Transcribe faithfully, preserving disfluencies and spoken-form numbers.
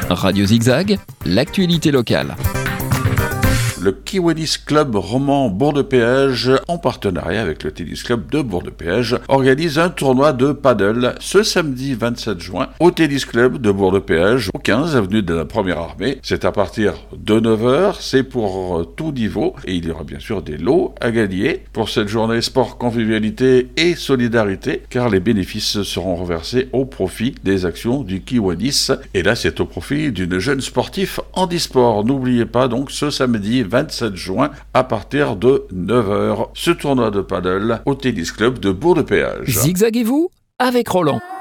Radio Zigzag, l'actualité locale. Le Kiwadis Club Roman Bourg-de-Péage, en partenariat avec le Tennis Club de Bourg-de-Péage, organise un tournoi de paddle ce samedi vingt-sept juin au Tennis Club de Bourg-de-Péage, au quinze avenue de la Première Armée. C'est à partir de neuf heures, c'est pour tout niveau et il y aura bien sûr des lots à gagner pour cette journée sport, convivialité et solidarité, car les bénéfices seront reversés au profit des actions du Kiwadis. Et là, c'est au profit d'une jeune sportive handisport. N'oubliez pas donc ce samedi vingt-sept juin à partir de neuf heures, ce tournoi de paddle au Tennis Club de Bourg-de-Péage. Zigzaguez-vous avec Roland.